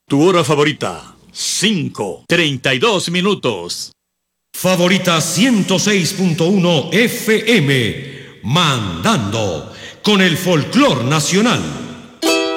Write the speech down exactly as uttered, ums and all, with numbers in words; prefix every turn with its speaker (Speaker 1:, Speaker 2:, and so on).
Speaker 1: Tu hora favorita, cinco, treinta y dos minutos.
Speaker 2: Favorita ciento seis punto uno F M, mandando con el folclor nacional.